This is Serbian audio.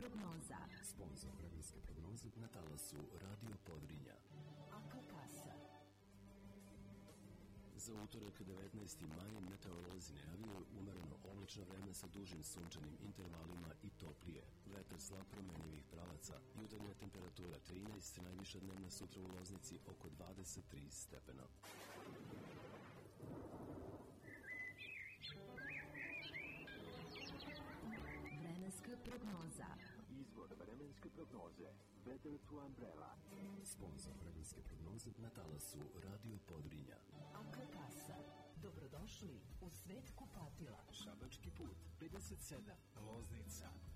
prognoza. Sponzor vremenske prognoze na talasu Radio Podrinja. Ako kasa. Za utorak 19. maj meteorolozi najavljuju umereno oblačno vreme sa dužim sunčanim intervalima i toplije. Vetar slab promenjivih pravaca, jutarnja temperatura 13, najviša dnevna sutra u Loznici oko 23 stepena. Vremenska prognoza. Izvor vremenske prognoze. Weather Umbrella. Sponzor vremenske prognoze na talasu Radio Podrinja. Ako kasa. Dobrodošli u svet kupatila. Šabački put 57, Loznica.